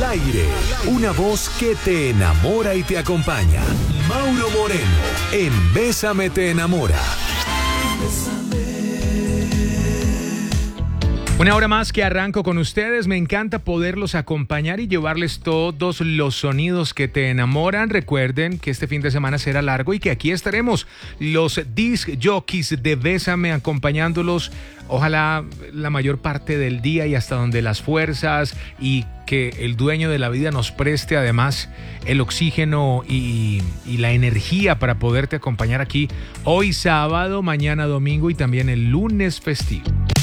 aire, una voz que te enamora y te acompaña. Mauro Moreno, en Bésame te enamora. Una hora más que arranco con ustedes. Me encanta poderlos acompañar y llevarles todos los sonidos que te enamoran. Recuerden que este fin de semana será largo y que aquí estaremos los disc jockeys de Bésame acompañándolos, ojalá la mayor parte del día y hasta donde las fuerzas y que el dueño de la vida nos preste además el oxígeno y la energía para poderte acompañar aquí hoy sábado, mañana domingo y también el lunes festivo.